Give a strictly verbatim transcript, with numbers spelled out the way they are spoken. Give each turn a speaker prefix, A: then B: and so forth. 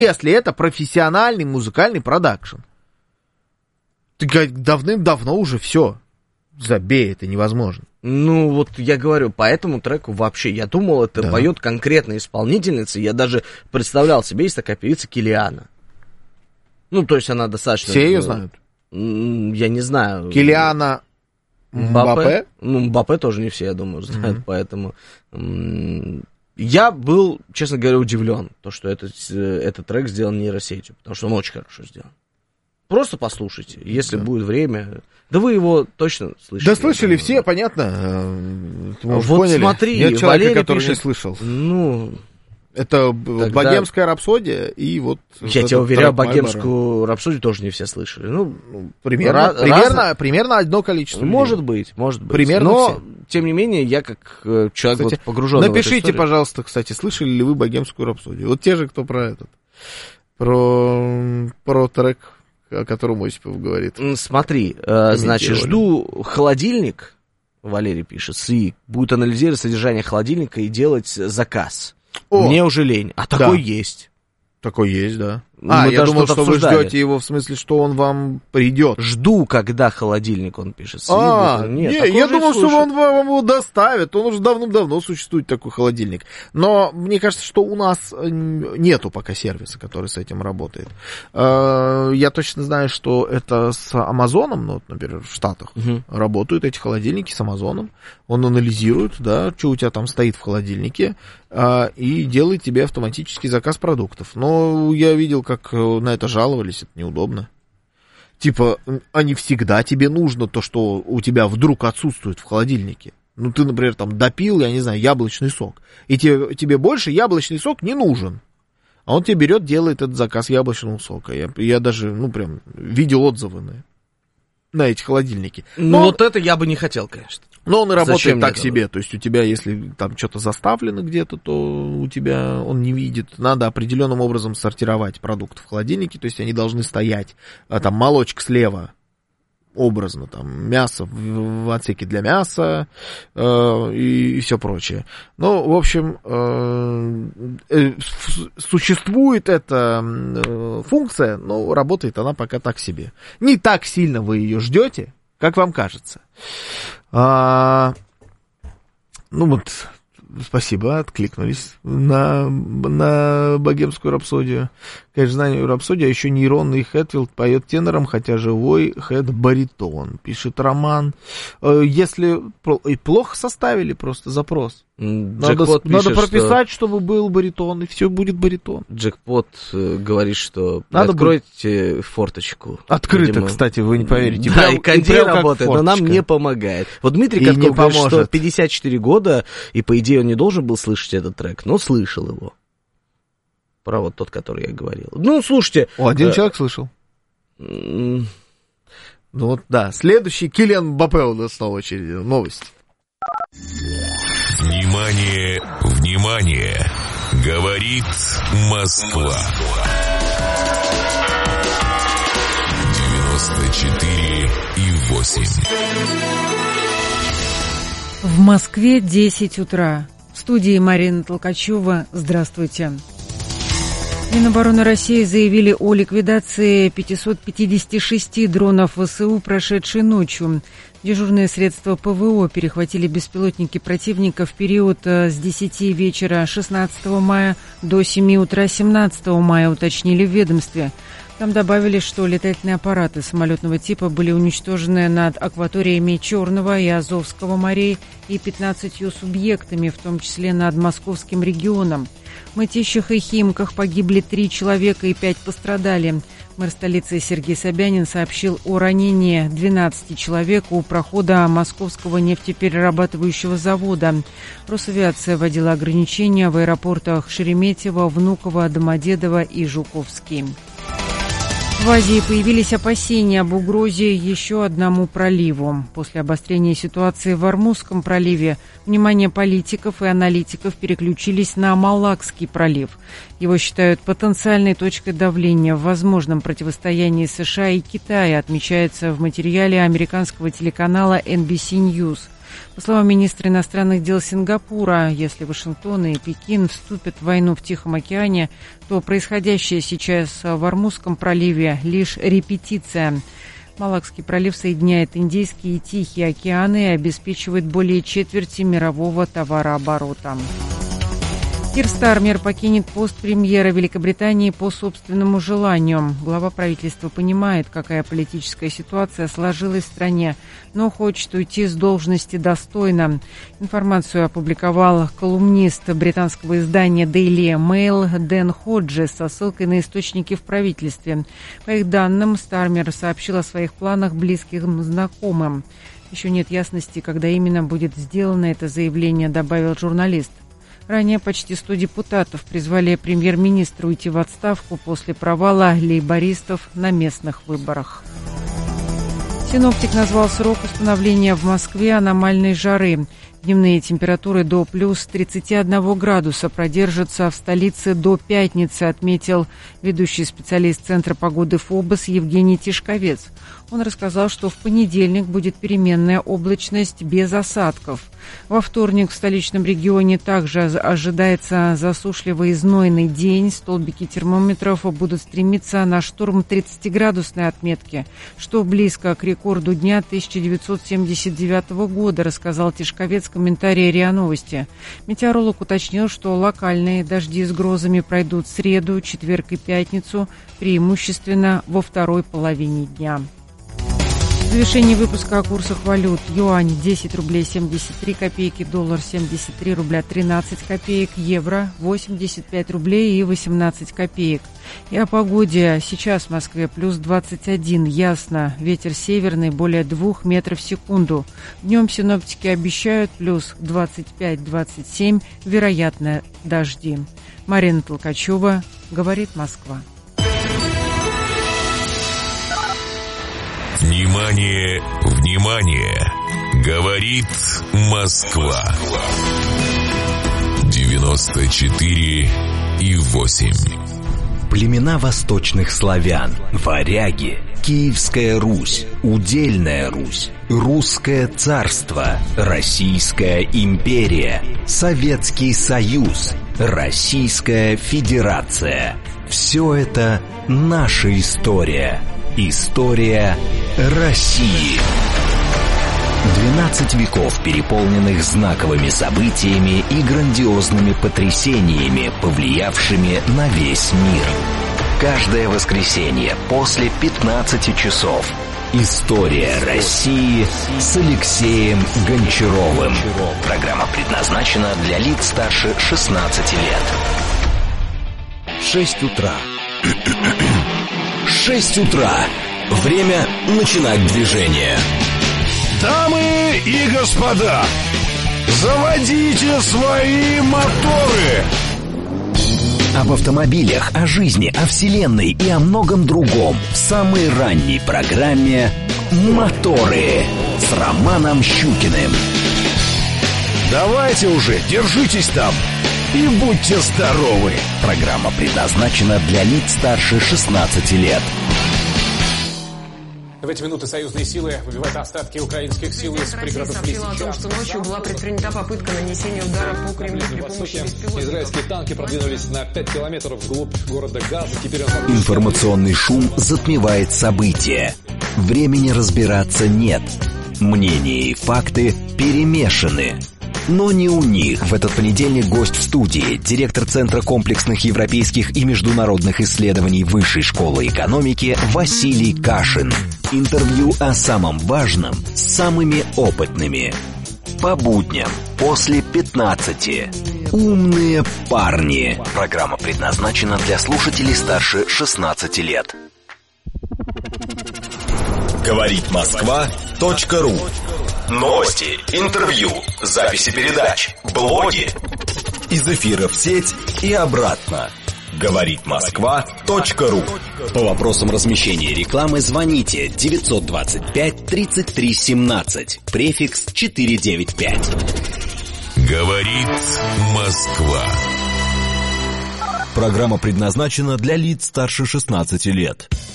A: если это профессиональный музыкальный продакшн. Ты давным-давно уже все. Забей, это невозможно.
B: Ну, вот я говорю, по этому треку вообще, я думал, это да. поет конкретная исполнительница, я даже представлял себе, есть такая певица Килиана. Ну, то есть она достаточно...
A: Все ее знают?
B: Я не знаю.
A: Килиана Мбаппе?
B: Ну, Мбаппе тоже не все, я думаю, знают, mm-hmm. поэтому... Я был, честно говоря, удивлен, то, что этот, этот трек сделан нейросетью, потому что он очень хорошо сделан. Просто послушайте, если да. будет время. Да вы его точно слышали.
A: Да слышали все, понятно.
B: Вот поняли. Смотри,
A: нет человека,
B: Валерий
A: который
B: пишет,
A: не слышал.
B: Ну,
A: это тогда... богемская рапсодия и вот...
B: Я тебя уверяю, богемскую рапсодию тоже не все слышали. Ну,
A: примерно, Ra- примерно, разно... примерно одно количество.
B: Может людей. быть, может быть.
A: Примерно
B: Но,
A: все.
B: Тем не менее, я как человек кстати, вот погруженный
A: напишите,
B: в эту историю...
A: пожалуйста, кстати, слышали ли вы богемскую рапсодию? Вот те же, кто про этот, про, про трек, о котором Осипов говорит.
B: Смотри, значит, жду холодильник, Валерий пишет, СИ будет анализировать содержание холодильника и делать заказ. О, мне уже лень, а такой да. есть.
A: Такой есть, да.
B: Мы
A: а, я думал, что обсуждали. Вы ждете его, в смысле, что он вам придет.
B: Жду, когда холодильник, он пишет.
A: А, нет, не, я думал, что он вам его доставит. Он уже давным-давно существует, такой холодильник. Но мне кажется, что у нас нету пока сервиса, который с этим работает. Я точно знаю, что это с Амазоном, ну, например, в Штатах, угу. работают эти холодильники с Амазоном. Он анализирует, да, что у тебя там стоит в холодильнике, и делает тебе автоматический заказ продуктов. Но я видел, как на это жаловались, это неудобно. Типа, а не всегда тебе нужно то, что у тебя вдруг отсутствует в холодильнике. Ну, ты, например, там допил, я не знаю, яблочный сок, и тебе, тебе больше яблочный сок не нужен. А он тебе берет, делает этот заказ яблочного сока. Я, я даже, ну, прям видел отзывы на, на эти холодильники.
B: Но ну, вот это я бы не хотел, конечно.
A: Но он и работает Зачем так себе, то есть у тебя, если там что-то заставлено где-то, то у тебя он не видит. Надо определенным образом сортировать продукты в холодильнике, то есть они должны стоять, а там молочка слева, образно, там мясо в, в отсеке для мяса э, и, и все прочее. Ну, в общем, э, э, существует эта э, функция, но работает она пока так себе. Не так сильно вы ее ждете, как вам кажется. А, ну вот, спасибо, откликнулись на, на богемскую рапсодию. Конечно, знаю рапсодию, а еще нейронный Хэтфилд поет тенором, хотя живой Хэт баритон, пишет Роман. Если плохо составили просто запрос. Надо, пишет, надо прописать, что... чтобы был баритон, и все будет баритон.
B: Джекпот э, говорит, что надо откройте будет... форточку.
A: Открыто, видимо. Кстати, вы не поверите.
B: Да, прям, и кондей работает, но нам не помогает. Вот Дмитрий Катков говорит, что пятьдесят четыре года, и по идее он не должен был слышать этот трек, но слышал его. Про вот тот, который я говорил. Ну, слушайте.
A: О, один э... человек слышал.
B: Mm...
A: Ну вот, да. Следующий Килиан Мбаппе у нас на очереди. Новость.
C: Внимание, внимание! Говорит Москва. девяносто четыре и восемь.
D: В Москве десять утра. В студии Марина Толкачева. Здравствуйте. Минобороны России заявили о ликвидации пятьсот пятьдесят шесть дронов ВСУ, прошедшей ночью. Дежурные средства ПВО перехватили беспилотники противника в период с десяти вечера шестнадцатого мая до семи утра семнадцатого мая, уточнили в ведомстве. Там добавили, что летательные аппараты самолетного типа были уничтожены над акваториями Черного и Азовского морей и пятнадцатью субъектами, в том числе над Московским регионом. В Мытищах и Химках погибли три человека и пять пострадали. Мэр столицы Сергей Собянин сообщил о ранении двенадцати человек у прохода Московского нефтеперерабатывающего завода. Росавиация вводила ограничения в аэропортах Шереметьево, Внуково, Домодедово и Жуковский. В Азии появились опасения об угрозе еще одному проливу. После обострения ситуации в Ормузском проливе внимание политиков и аналитиков переключились на Малакский пролив. Его считают потенциальной точкой давления в возможном противостоянии США и Китая, отмечается в материале американского телеканала эн би си News. По словам министра иностранных дел Сингапура, если Вашингтон и Пекин вступят в войну в Тихом океане, то происходящее сейчас в Ормузском проливе лишь репетиция. Малакский пролив соединяет Индийский и Тихий океаны и обеспечивает более четверти мирового товарооборота. Кир Стармер покинет пост премьера Великобритании по собственному желанию. Глава правительства понимает, какая политическая ситуация сложилась в стране, но хочет уйти с должности достойно. Информацию опубликовал колумнист британского издания Daily Mail Дэн Ходжес со ссылкой на источники в правительстве. По их данным, Стармер сообщил о своих планах близким знакомым. Еще нет ясности, когда именно будет сделано это заявление, добавил журналист. Ранее почти сто депутатов призвали премьер-министра уйти в отставку после провала лейбористов на местных выборах. Синоптик назвал срок установления в Москве аномальной жары. Дневные температуры до плюс тридцати одного градуса продержатся в столице до пятницы, отметил ведущий специалист Центра погоды ФОБОС Евгений Тишковец. Он рассказал, что в понедельник будет переменная облачность без осадков. Во вторник в столичном регионе также ожидается засушливый и знойный день. Столбики термометров будут стремиться на штурм тридцатиградусной отметки, что близко к рекорду дня тысяча девятьсот семьдесят девятого года, рассказал Тишковец в комментарии РИА Новости. Метеоролог уточнил, что локальные дожди с грозами пройдут в среду, четверг и пятницу, преимущественно во второй половине дня. В завершении выпуска о курсах валют. Юань десять рублей семьдесят три копейки, доллар семьдесят три рубля тринадцать копеек, евро восемьдесят пять рублей и восемнадцать копеек. И о погоде. Сейчас в Москве плюс двадцать один, ясно. Ветер северный более двух метров в секунду. Днем синоптики обещают плюс двадцать пять - двадцать семь, вероятно, дожди. Марина Толкачева, говорит Москва.
C: Внимание, внимание! Говорит Москва. девяносто четыре и восемь.
E: Племена восточных славян, варяги, Киевская Русь, Удельная Русь, Русское царство, Российская империя, Советский Союз, Российская Федерация. Все это наша история. История России. двенадцать веков, переполненных знаковыми событиями и грандиозными потрясениями, повлиявшими на весь мир. Каждое воскресенье после пятнадцати часов. История России с Алексеем Гончаровым. Программа предназначена для лиц старше шестнадцати лет. Шесть утра. Шесть утра. Время начинать движение.
F: Дамы и господа, заводите свои моторы.
E: Об автомобилях, о жизни, о вселенной и о многом другом в самой ранней программе «Моторы» с Романом Щукиным.
F: Давайте уже, держитесь там и будьте здоровы.
E: Программа предназначена для лиц старше шестнадцати лет.
G: В эти минуты союзные силы выбивают остатки украинских сил из пригородов Лисичанска.
H: Россия сообщила о том, что ночью была предпринята попытка нанесения удара по Кремлю при помощи беспилотников.
G: Израильские танки продвинулись на пять километров вглубь города Газа. Теперь он...
E: Информационный шум затмевает события. Времени разбираться нет. Мнения и факты перемешаны. Но не у них. В этот понедельник гость в студии, директор Центра комплексных европейских и международных исследований Высшей школы экономики Василий Кашин. Интервью о самом важном с самыми опытными. По будням после пятнадцати. Умные парни. Программа предназначена для слушателей старше шестнадцати лет.
I: Говорит Москва.ру. Новости, интервью, записи передач, блоги. Из эфира в сеть и обратно. Говорит Москва.ру.
E: По вопросам размещения рекламы звоните девятьсот двадцать пять тридцать три семнадцать, префикс четыреста девяносто пять.
C: Говорит Москва.
I: Программа предназначена для лиц старше шестнадцати лет.